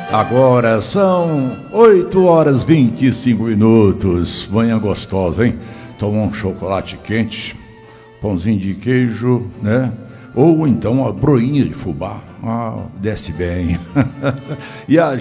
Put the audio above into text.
Agora são 8h25. Manhã gostosa, hein? Tomar um chocolate quente, pãozinho de queijo, né? Ou então a broinha de fubá. Ah, desce bem. E a